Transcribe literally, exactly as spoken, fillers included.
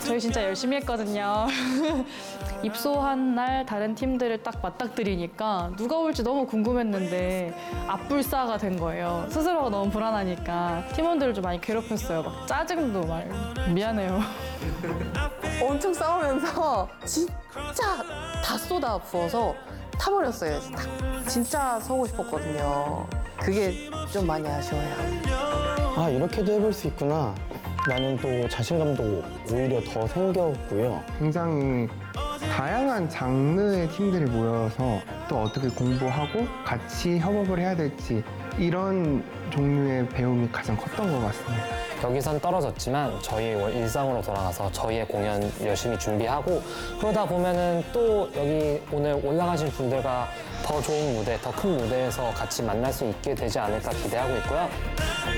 저희 진짜 열심히 했거든요. 입소한 날 다른 팀들을 딱 맞닥뜨리니까 누가 올지 너무 궁금했는데 앞불사가 된 거예요. 스스로가 너무 불안하니까 팀원들을 좀 많이 괴롭혔어요. 막 짜증도 막 미안해요. 엄청 싸우면서 진짜 다 쏟아 부어서 타버렸어요. 딱 진짜 서고 싶었거든요. 그게 좀 많이 아쉬워요. 아, 이렇게도 해볼 수 있구나. 나는 또 자신감도 오히려 더 생겼고요. 굉장히 다양한 장르의 팀들이 모여서 또 어떻게 공부하고 같이 협업을 해야 될지 이런 종류의 배움이 가장 컸던 것 같습니다. 여기선 떨어졌지만 저희 일상으로 돌아가서 저희의 공연 열심히 준비하고 그러다 보면은 또 여기 오늘 올라가신 분들과 더 좋은 무대, 더 큰 무대에서 같이 만날 수 있게 되지 않을까 기대하고 있고요.